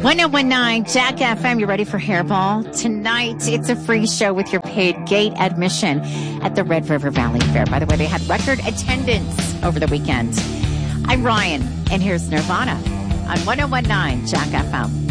1019 Jack FM. You ready for Hairball? Tonight, it's a free show with your paid gate admission at the Red River Valley Fair. By the way, they had record attendance over the weekend. I'm Ryan, and here's Nirvana on 1019 Jack FM.